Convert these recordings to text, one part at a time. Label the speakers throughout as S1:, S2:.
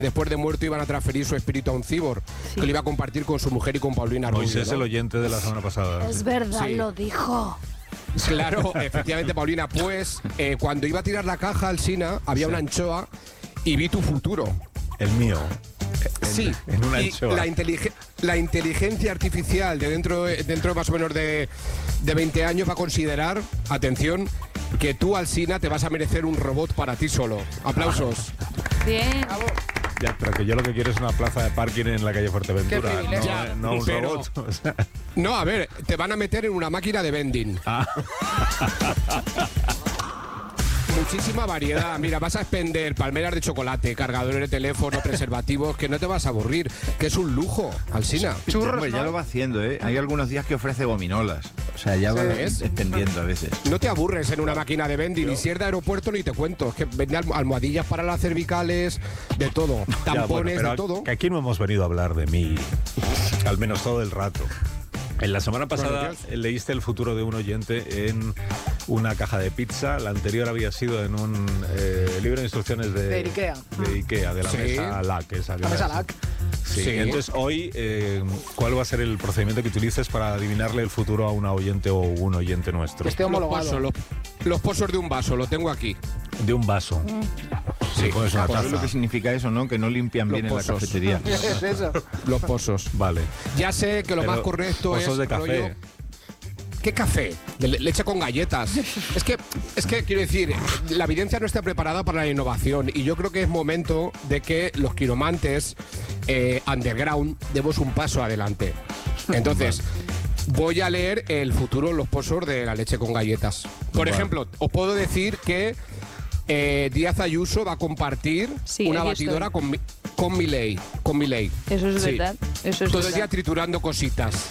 S1: después de muerto iban a transferir su espíritu a un cíborg, que lo iba a compartir con su mujer y con Paulina Rubio.
S2: Moisés, ¿no? El oyente de la semana pasada.
S3: Es verdad, sí. Lo dijo.
S1: Claro, efectivamente, Paulina. Pues cuando iba a tirar la caja al Sina, había una anchoa y vi tu futuro.
S2: El mío.
S1: Sí,
S2: en una anchoa.
S1: La inteligencia artificial de dentro más o menos de 20 años va a considerar, atención, que tú, Alsina, te vas a merecer un robot para ti solo. Aplausos.
S3: Bien.
S1: Bravo.
S2: Ya, pero que yo lo que quiero es una plaza de parking en la calle Fuerteventura, no un robot. O sea.
S1: No, a ver, te van a meter en una máquina de vending. Muchísima variedad. Mira, vas a expender palmeras de chocolate, cargadores de teléfono, preservativos, que no te vas a aburrir, que es un lujo, Alsina.
S4: Churros, pues ya lo va haciendo, ¿eh? Hay algunos días que ofrece gominolas. O sea, ya va extendiendo a veces.
S1: No te aburres en una máquina de vending, y si es de aeropuerto ni te cuento. Es que vende almohadillas para las cervicales, de todo, tampones, de todo.
S2: Que aquí no hemos venido a hablar de mí, al menos todo el rato. En la semana pasada leíste el futuro de un oyente en una caja de pizza. La anterior había sido en un libro de instrucciones de Ikea. De Ikea, de la mesa LAC.
S5: La mesa LAC.
S2: Sí. Entonces hoy, ¿cuál va a ser el procedimiento que utilices para adivinarle el futuro a una oyente o un oyente nuestro?
S5: Esté homologado.
S1: Los pozos de un vaso, lo tengo aquí.
S2: De un vaso. Sí, pues una taza.
S4: Es lo que significa eso, ¿no? Que no limpian bien en la cafetería.
S5: Es eso.
S1: Los pozos.
S2: Vale.
S1: Ya sé que lo más correcto
S2: pozos
S1: es...
S2: de café.
S1: Rollo, ¿qué café? De leche con galletas. Es que quiero decir, la evidencia no está preparada para la innovación y yo creo que es momento de que los quiromantes underground demos un paso adelante. Entonces, voy a leer el futuro en los pozos de la leche con galletas. Por ejemplo, os puedo decir que Díaz Ayuso va a compartir una batidora con Milei.
S3: Eso es verdad. Eso es
S1: todo el día triturando cositas.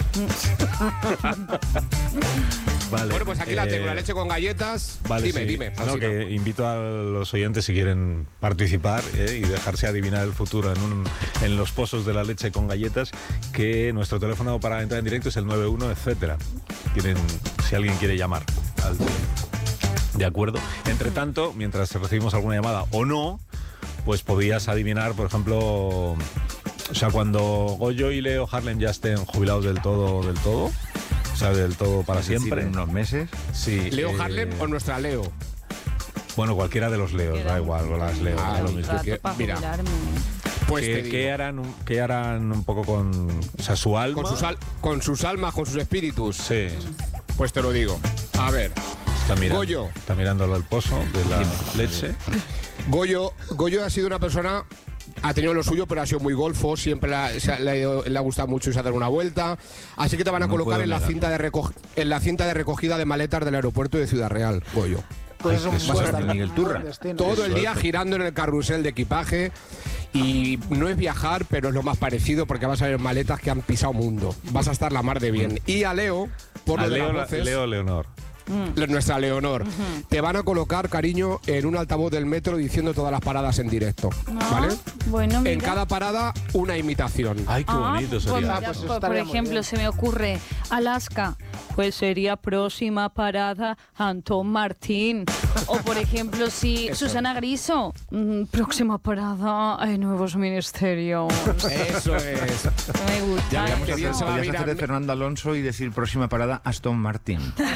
S2: Vale.
S1: Bueno, pues aquí la tengo, la leche con galletas.
S2: Vale,
S1: dime.
S2: No, que invito a los oyentes, si quieren participar y dejarse adivinar el futuro en los pozos de la leche con galletas, que nuestro teléfono para entrar en directo es el 91, etcétera. Si alguien quiere llamar. De acuerdo. Entre tanto, mientras recibimos alguna llamada o no, pues podías adivinar, por ejemplo, o sea, cuando Goyo y Leo Harlem ya estén jubilados del todo, o sea, del todo para siempre.
S4: En unos meses.
S2: Sí.
S1: ¿Leo Harlem o nuestra Leo?
S2: Bueno, cualquiera de los Leos, da igual, o las Leo, da lo mismo.
S1: Mira, pues
S2: ¿Qué harán un poco con, o sea, su alma?
S1: Con sus almas, con sus espíritus.
S2: Sí.
S1: Pues te lo digo. A ver. Goyo.
S2: Está mirándolo al pozo de la leche.
S1: Goyo ha sido una persona, ha tenido lo suyo, pero ha sido muy golfo, siempre le ha gustado mucho irse a dar una vuelta, así que te van a colocar en la cinta de recogida de maletas del aeropuerto de Ciudad Real, Goyo.
S5: Pues es un
S4: Miguel Turra.
S1: Todo el día girando en el carrusel de equipaje, y no es viajar, pero es lo más parecido, porque vas a ver maletas que han pisado mundo. Vas a estar la mar de bien. Y a Leo,
S2: Leo Leonor.
S1: Nuestra Leonor, te van a colocar, cariño, en un altavoz del metro diciendo todas las paradas en directo, ¿vale?
S3: Bueno, mira.
S1: En cada parada una imitación.
S2: Ay, qué bonito sería.
S3: Por ejemplo, se me ocurre Alaska, pues sería próxima parada Antón Martín. O por ejemplo, si Susana Griso, próxima parada Nuevos Ministerios.
S1: Eso es.
S3: Me gusta.
S4: Podrías hacer de Fernando Alonso y decir próxima parada Aston Martin.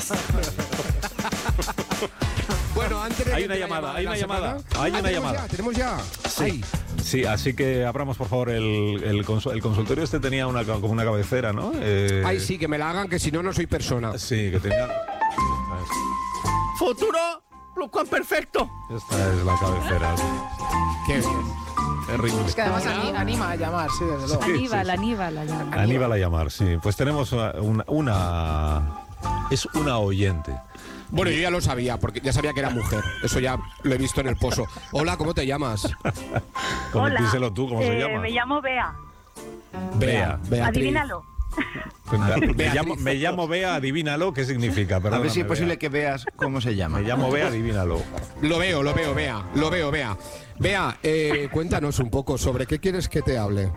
S1: Bueno, antes de
S2: hay una llamada.
S1: ¿Tenemos ya?
S2: Sí, así que abramos por favor el consultorio. Este tenía como una cabecera, ¿no?
S1: Ay, sí, que me la hagan, que si no, no soy persona.
S2: Sí, que tenía...
S6: ¡Futuro! ¡Perfecto!
S2: Esta es la cabecera.
S1: ¿Qué es?
S5: Es que además anima a llamar, sí, desde luego.
S3: Aníbal a llamar.
S2: Aníbal a llamar, sí. Pues tenemos es una oyente.
S1: Bueno, yo ya lo sabía, porque ya sabía que era mujer. Eso ya lo he visto en el pozo. Hola, ¿cómo te llamas?
S7: Hola.
S2: Díselo tú, ¿cómo se llama?
S7: Me llamo Bea.
S2: Bea.
S7: Adivínalo.
S2: Me llamo Bea, adivínalo, ¿qué significa?
S4: A ver si es posible que veas cómo se llama.
S2: Me llamo Bea, adivínalo.
S1: Lo veo, Bea. Bea, cuéntanos un poco sobre qué quieres que te hable.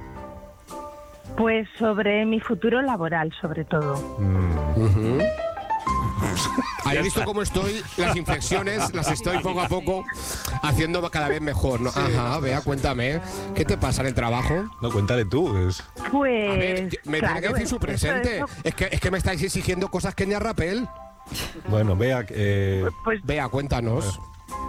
S7: Pues sobre mi futuro laboral, sobre todo.
S1: ¿Habéis visto cómo estoy? Las inflexiones las estoy poco a poco haciendo cada vez mejor, ¿no? Ajá, Bea, cuéntame. ¿Qué te pasa en el trabajo?
S2: No, cuéntale tú.
S7: Pues.
S1: A ver, me tiene que decir su presente. Es que me estáis exigiendo cosas que ni a Rapel.
S2: Bueno, Bea,
S7: Pues,
S1: Bea, cuéntanos.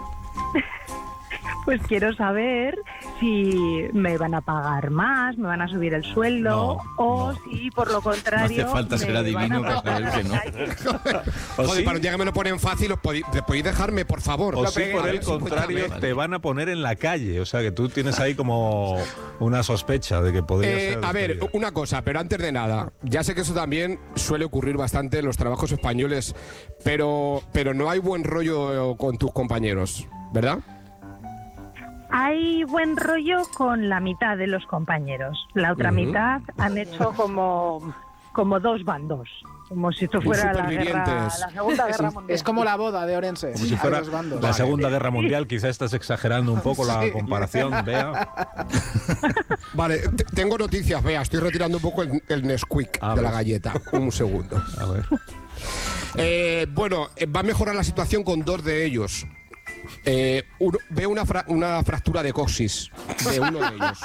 S7: pues quiero saber si me van a pagar más, me van a subir el sueldo o si por lo
S4: No
S7: contrario.
S4: hace falta ser
S7: me
S4: adivino
S7: van a
S4: para saber que no.
S7: pagar.
S1: Joder, para un día que me lo ponen fácil, ¿podéis dejarme, por favor?
S2: o sí, por
S1: A
S2: el
S1: ver, sí,
S2: contrario,
S1: cuéntame.
S2: te van a poner en la calle. O sea, que tú tienes ahí como una sospecha de que podría ser...
S1: A ver,
S2: despedido.
S1: una cosa, pero antes de nada, ya sé que eso también suele ocurrir bastante en los trabajos españoles, pero no hay buen rollo con tus compañeros, ¿verdad?
S7: Hay buen rollo con la mitad de los compañeros. La otra mitad han hecho como dos bandos. Como si esto fuera la
S1: supervivientes.
S7: Segunda Guerra Mundial.
S5: Es como la boda de Orense.
S2: Como si fuera
S5: Hay dos bandos.
S2: la Segunda Guerra Mundial, quizá estás exagerando un poco la comparación, Bea.
S1: Vale, tengo noticias, Bea, estoy retirando un poco el Nesquik
S2: A
S1: de
S2: ver.
S1: la galleta. Un segundo.
S2: A ver.
S1: Bueno, va a mejorar la situación con dos de ellos. Veo una fractura de coxis de uno de ellos.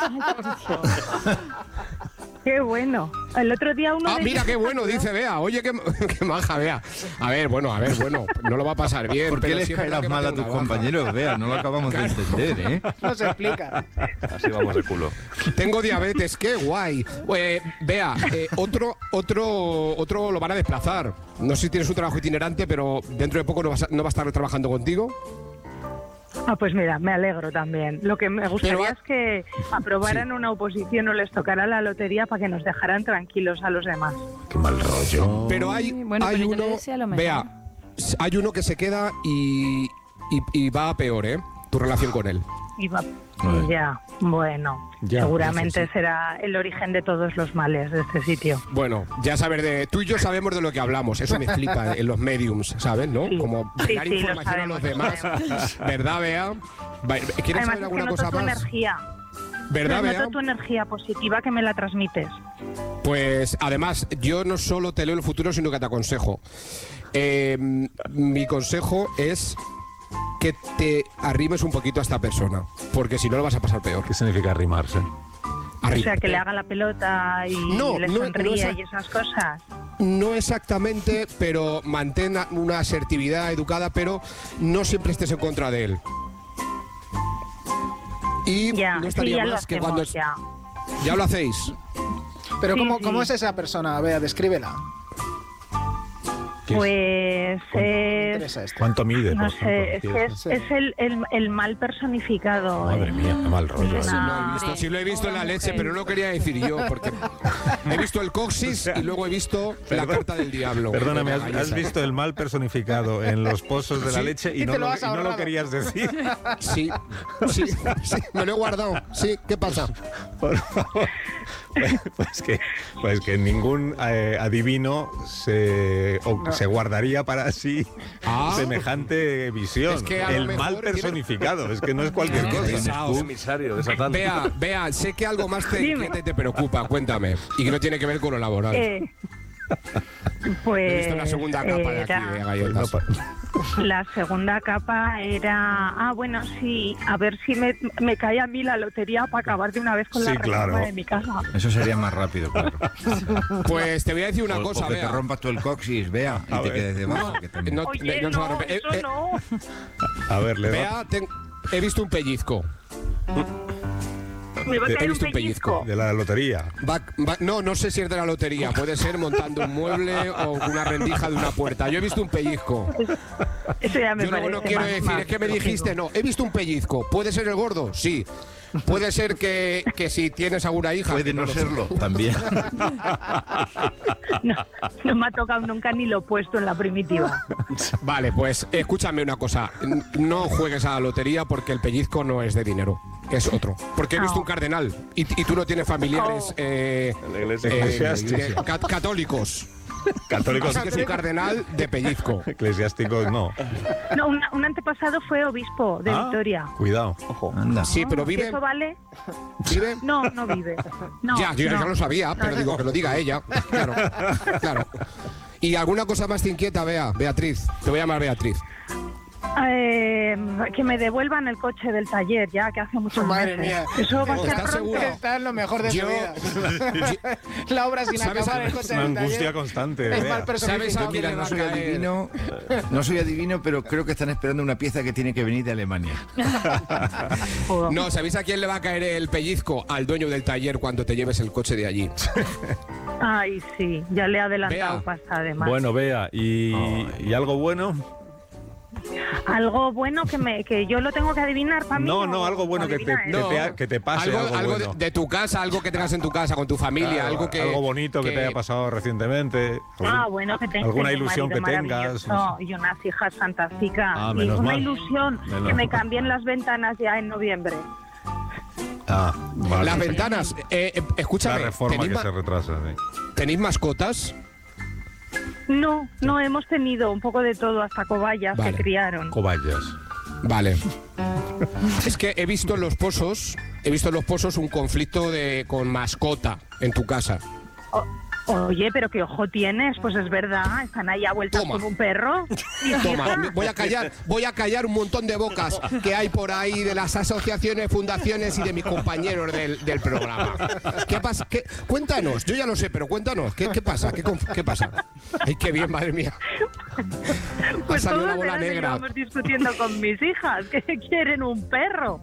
S7: Qué bueno. El otro día uno
S1: Ah,
S7: de
S1: mira
S7: ellos-
S1: qué bueno, dice Bea. Oye, qué maja, Bea. A ver, bueno, no lo va a pasar bien.
S4: ¿Por qué
S1: pero
S4: les
S1: sí es verdad
S4: caerás
S1: que va
S4: mal a
S1: tener
S4: tus
S1: una baja.
S4: compañeros? Vea, no lo acabamos de entender, ¿eh?
S5: No se explica.
S6: Así vamos de culo.
S1: Tengo diabetes, qué guay. Bea, otro lo van a desplazar. No sé si tienes un trabajo itinerante, pero dentro de poco no va a estar trabajando contigo.
S7: Ah, pues mira, me alegro también. Lo que me gustaría
S1: Pero-
S7: es que aprobaran una oposición o les tocara la lotería para que nos dejaran tranquilos a los demás.
S2: Qué mal rollo.
S1: Pero hay
S3: Bueno,
S1: hay
S3: pero yo le
S1: uno,
S3: deseo lo mejor.
S1: Bea, hay uno que se queda y va a peor, ¿eh? Tu relación con él.
S7: Y va-
S4: Bueno.
S7: ya, bueno,
S2: Ya,
S7: seguramente
S2: sí.
S7: será el origen de todos los males de este sitio.
S1: Bueno, ya sabes, tú y yo sabemos de lo que hablamos. Eso me flipa en los mediums, ¿sabes? ¿no?
S7: Sí.
S1: Como
S7: Sí,
S1: dar
S7: sí, lo
S1: información a los
S7: sabemos,
S1: demás. ¿Verdad, Bea? ¿Quieres
S7: Además,
S1: saber
S7: es que
S1: alguna
S7: noto
S1: cosa
S7: tu
S1: más?
S7: energía.
S1: ¿Verdad, Bea?
S7: Noto tu energía positiva que me la transmites.
S1: Pues además, yo no solo te leo el futuro, sino que te aconsejo. Mi consejo es que te arrimes un poquito a esta persona, porque si no lo vas a pasar peor.
S2: ¿Qué significa arrimarse?
S7: O
S1: Arriba.
S7: sea, que le haga la pelota y
S1: No,
S7: le
S1: no,
S7: sonríe
S1: no,
S7: y esas cosas.
S1: No exactamente, pero mantén una asertividad educada, pero no siempre estés en contra de él. Y
S7: Ya,
S1: no
S7: sí,
S1: estaría
S7: ya lo
S1: más que
S7: hacemos,
S1: cuando...
S7: ya.
S1: ¿Ya lo hacéis?
S5: Pero
S7: Sí,
S5: ¿cómo
S7: sí.
S5: es esa persona? Vea, descríbela.
S2: ¿Qué es?
S7: Pues
S5: Me
S7: es...
S5: interesa esto.
S2: ¿Cuánto mide?
S7: No
S2: por
S7: sé, es
S2: ejemplo?
S7: que es el mal personificado.
S2: Madre mía, qué mal rollo.
S7: Sí,
S2: ¿eh?
S7: no.
S1: Lo he visto, sí lo he visto en la
S7: Pobre
S1: leche,
S7: mujer.
S1: pero no lo quería decir yo, porque he visto el coxis y luego he visto la carta del diablo.
S2: Perdóname,
S1: De la
S2: has
S1: galleta.
S2: visto el mal personificado en los pozos de la
S1: Sí,
S2: leche y
S5: y
S2: no
S5: te lo
S2: lo,
S5: has
S2: y no lo
S5: ahorrado.
S2: querías decir.
S1: Sí, me lo he guardado. Sí, ¿qué pasa?
S2: Por favor. Pues que ningún adivino se guardaría para sí
S1: Ah.
S2: semejante visión.
S1: Es que a lo
S2: el
S1: mejor
S2: mal
S1: tiene-
S2: personificado, es que no es cualquier cosa.
S1: Pesaos.
S6: Emisario de Satán.
S1: Vea, sé que algo más te
S7: Dime.
S1: inquieta y te preocupa, cuéntame. Y que no tiene que ver con lo laboral.
S7: Pues
S1: He visto la segunda capa de aquí,
S7: era-
S1: galletas.
S7: la segunda capa era... Ah, bueno, sí, a ver si me cae a mí la lotería para acabar de una vez con
S2: Sí,
S7: la reforma
S2: claro.
S7: de mi casa.
S4: Eso sería más rápido, claro.
S1: Pues te voy a decir una cosa,
S4: o que
S1: Bea.
S4: te rompas tú el coxis, vea, y
S2: A
S4: te
S2: ver.
S4: quedes debajo. que también.
S1: No,
S7: Oye,
S1: no se va a
S7: no,
S1: romper.
S7: eso no.
S2: A ver, le da.
S1: Bea, he visto un pellizco.
S7: Me va a
S1: He
S7: caer un
S1: visto un pellizco.
S7: pellizco.
S2: De la lotería.
S1: No sé si es de la lotería. Puede ser montando un mueble o una rendija de una puerta. Yo he visto un pellizco.
S7: Eso ya me
S1: Yo luego no
S7: parece
S1: quiero
S7: más-
S1: decir,
S7: más
S1: es que me
S7: lógico.
S1: dijiste, no, he visto un pellizco. ¿Puede ser el gordo? Sí. Puede ser que si tienes alguna hija.
S4: Puede no
S1: lo sé.
S4: serlo, también.
S7: No me ha tocado nunca ni lo opuesto en la primitiva.
S1: Vale, pues escúchame una cosa. No juegues a la lotería porque el pellizco no es de dinero. Es otro. Porque he visto
S7: Oh.
S1: un cardenal y tú no tienes familiares
S7: Oh.
S6: En la iglesia.
S1: católicos.
S2: Católicos.
S1: Así que es un cardenal de pellizco.
S2: Eclesiásticos no.
S7: No, un antepasado fue obispo de
S2: Ah,
S7: Victoria.
S2: Cuidado.
S4: Anda.
S1: Sí, pero
S7: ¿Y
S1: vive.
S7: ¿Eso vale?
S1: ¿Vive?
S7: No, no vive. No,
S1: Ya, yo ya
S7: no.
S1: lo sabía, pero digo que lo diga ella. Claro, claro. ¿Y alguna cosa más te inquieta, Beatriz? Te voy a llamar Beatriz.
S7: Que me devuelvan el coche del taller, ya que hace mucho
S5: Madre mía.
S7: Eso va a ser
S1: ¿Estás
S7: pronto.
S1: seguro?
S5: Está en lo mejor de su
S1: Yo-
S5: vida. La obra sin
S1: ¿Sabes?
S5: acabar, el coche
S2: Es una
S5: del taller.
S2: angustia constante.
S5: Es
S2: Bea.
S5: mal personificado.
S1: ¿Sabes a quién
S4: Mira,
S1: le va
S4: no
S1: a
S4: soy
S1: caer?
S4: adivino, pero creo que están esperando una pieza que tiene que venir de Alemania.
S1: No, ¿sabéis a quién le va a caer el pellizco? Al dueño del taller cuando te lleves el coche de allí.
S7: Ay, sí, ya le he adelantado
S1: Bea.
S7: pasta además.
S2: Bueno, Bea, ¿y algo bueno?
S7: Algo bueno que yo lo tengo que adivinar para mí.
S2: No, algo bueno que
S7: adivinar, ¿eh?
S2: que te pase.
S1: Algo
S2: bueno.
S1: de tu casa, algo que tengas en tu casa, con tu familia,
S2: Claro,
S1: algo que...
S2: algo bonito que te haya pasado recientemente.
S7: Bueno, que tengo
S2: alguna
S7: un
S2: ilusión que
S7: marido
S2: tengas.
S7: maravilloso y unas hijas fantásticas.
S2: Ah,
S7: y
S2: menos
S7: una
S2: mal.
S7: ilusión
S2: Menos
S7: que me
S2: mal.
S7: cambien las ventanas ya en noviembre.
S2: Vale.
S1: Las ventanas.
S2: La
S1: Escúchame,
S2: reforma que se retrasa. Sí.
S1: ¿tenéis mascotas?
S7: No, hemos tenido un poco de todo, hasta cobayas
S1: Vale.
S7: que criaron.
S2: Cobayas.
S1: Vale. Es que he visto en los pozos un conflicto con mascota en tu casa.
S7: Oye, pero qué ojo tienes, pues es verdad, están ahí a vueltas
S1: Toma.
S7: con un perro.
S1: Toma, voy a callar un montón de bocas que hay por ahí de las asociaciones, fundaciones y de mis compañeros del programa. ¿Qué pasa? Cuéntanos, yo ya lo sé, pero cuéntanos, ¿qué pasa? ¿Qué pasa? Ay, qué bien, madre mía.
S7: Pues
S1: Ha salido
S7: todos
S1: una bola
S7: verano
S1: negra.
S7: llevamos discutiendo con mis hijas, que quieren un perro.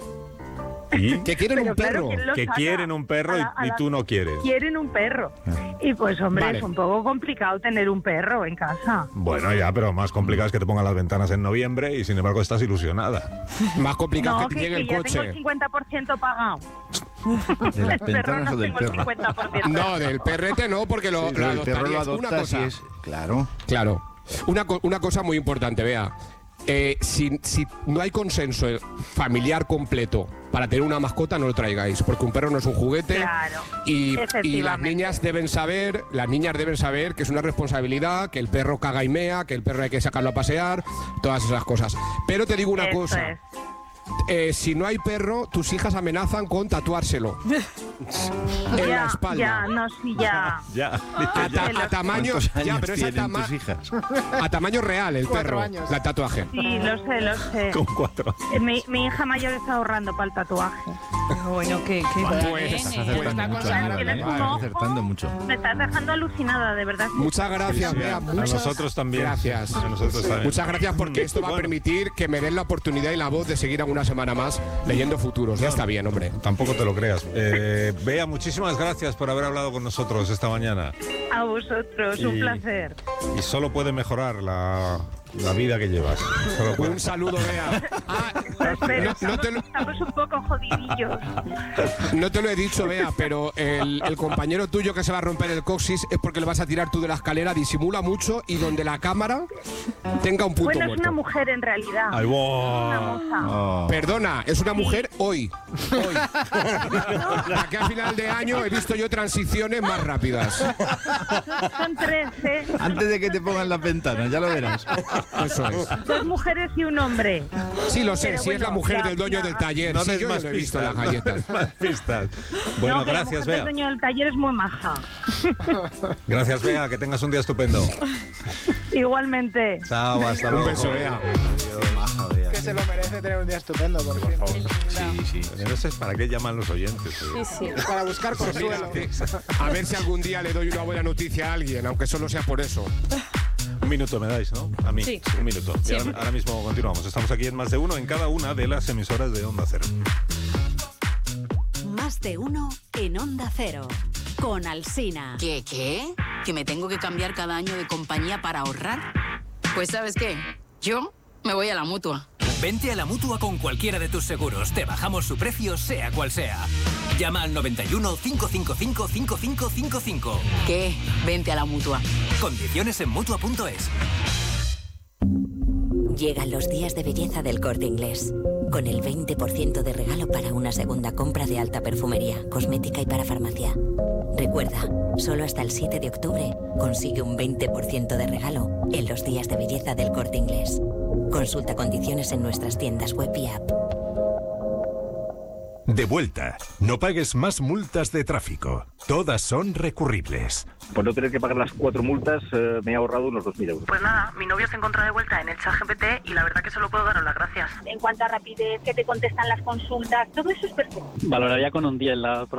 S2: ¿Y?
S1: Que quieren
S7: Pero
S1: un
S7: claro,
S1: perro.
S7: ¿quién lo
S2: Que
S7: saca?
S2: quieren un perro y tú no quieres.
S7: Quieren un perro. Y pues, hombre,
S1: Vale.
S7: es un poco complicado tener un perro en casa.
S2: Bueno, ya, pero más complicado es que te pongan las ventanas en noviembre y sin embargo estás ilusionada.
S1: Más complicado
S7: No,
S1: que te llegue el
S7: ya
S1: coche.
S7: tengo el 50% pagado.
S4: ¿De las
S7: El perro
S4: ventanas
S7: no
S4: o del
S7: tengo el
S4: perro?
S7: 50%.
S1: No, del perrete no, porque lo
S4: Sí, pero el perro lo
S1: adoptarías. Una
S4: adoptas y
S1: cosa.
S4: es... Claro.
S1: Claro. Una cosa muy importante, Bea. Si no hay consenso familiar completo para tener una mascota, no lo traigáis, porque un perro no es un juguete.
S7: Claro,
S1: y las
S7: efectivamente.
S1: niñas deben saber que es una responsabilidad, que el perro caga y mea, que el perro hay que sacarlo a pasear, todas esas cosas. Pero te digo una
S7: Eso
S1: cosa.
S7: es.
S1: Si no hay perro, tus hijas amenazan con tatuárselo en la espalda.
S7: Ya, no, sí, ya.
S2: Ya.
S1: A tamaño,
S4: ¿Cuántos años
S1: ya, pero es
S4: tienen tus hijas?
S1: a tamaño real el
S5: 4
S1: perro,
S5: años.
S1: la tatuaje.
S7: Sí, lo sé.
S2: Con 4.
S7: Mi hija mayor está ahorrando para el tatuaje.
S3: Bueno, qué
S1: Pues,
S3: bien,
S4: Estás
S3: ¿eh?
S4: acertando
S5: Está
S4: mucho,
S5: consagrada,
S4: Aníbal,
S7: ¿eh?
S4: Estás acertando mucho.
S7: Me estás dejando alucinada, de verdad.
S1: Muchas gracias, Bea.
S2: A
S1: Muchas
S2: nosotros también.
S1: gracias.
S2: A nosotros también.
S1: Muchas gracias porque esto va a
S2: Bueno.
S1: permitir que me den la oportunidad y la voz de seguir alguna semana más leyendo futuros. Ya está bien, hombre.
S2: Tampoco te lo creas. Bea, muchísimas gracias por haber hablado con nosotros esta mañana.
S7: A vosotros, un
S2: Y-
S7: placer.
S2: Y solo puede mejorar la vida que llevas. Solo puede.
S1: Un saludo, Bea.
S7: Pero
S1: no te lo-
S7: estamos un poco jodidillos.
S1: No te lo he dicho, Bea, pero el compañero tuyo que se va a romper el coxis es porque le vas a tirar tú de la escalera, disimula mucho y donde la cámara tenga un punto
S7: Bueno, es
S1: muerto.
S7: una mujer en realidad.
S2: Ay, wow.
S7: Una moza.
S4: Oh.
S1: Perdona, es una mujer hoy. Aquí a final de año he visto yo transiciones más rápidas.
S7: Son 3, ¿eh?
S4: Antes de que te pongan las ventanas, ya lo verás.
S1: Eso es.
S7: 2 mujeres y un hombre.
S1: Sí, lo sé,
S7: Pero
S1: sí es la
S7: bueno,
S1: mujer
S7: ya,
S1: del dueño
S7: ya.
S1: del taller.
S2: No
S1: Sí,
S2: des
S1: yo ya
S2: más
S1: lo he visto
S2: pistas.
S1: en las galletas.
S2: No des más pistas. Bueno,
S7: No, que la
S2: gracias,
S7: mujer del
S2: Bea.
S7: dueño del taller es muy maja.
S2: Gracias, Bea. Que tengas un día estupendo.
S7: Igualmente.
S2: Chao, hasta
S1: Un
S2: luego.
S1: beso, Bea.
S5: Que se lo merece tener un día estupendo, por fin.
S4: Sí.
S2: No sé para qué llaman los oyentes.
S3: Sí, sí.
S5: Para buscar consuelo.
S1: A ver si algún día le doy una buena noticia a alguien, aunque solo sea por eso.
S2: Un minuto me dais, ¿no? A mí.
S3: Sí.
S2: Un minuto. Y ahora mismo continuamos. Estamos aquí en Más de Uno en cada una de las emisoras de Onda Cero.
S8: Más de uno en Onda Cero. Con Alsina.
S9: ¿Qué? ¿Que me tengo que cambiar cada año de compañía para ahorrar? Pues ¿sabes qué? Yo me voy a la Mutua.
S10: Vente a la Mutua con cualquiera de tus seguros. Te bajamos su precio, sea cual sea. Llama al 91 555 5555.
S9: ¿Qué? Vente a la Mutua.
S10: Condiciones en Mutua.es.
S8: Llegan los días de belleza del Corte Inglés. Con el 20% de regalo para una segunda compra de alta perfumería, cosmética y para farmacia. Recuerda, solo hasta el 7 de octubre consigue un 20% de regalo en los días de belleza del Corte Inglés. Consulta condiciones en nuestras tiendas web y app.
S11: De vuelta. No pagues más multas de tráfico. Todas son recurribles.
S12: Por no tener que pagar las 4 multas, me he ahorrado unos 2.000 euros.
S13: Pues nada, mi novio se encuentra de vuelta en el ChatGPT y la verdad que solo puedo daros las gracias.
S14: En cuanto a rapidez, que te contestan las consultas, todo eso es perfecto.
S15: Valoraría con un 10 la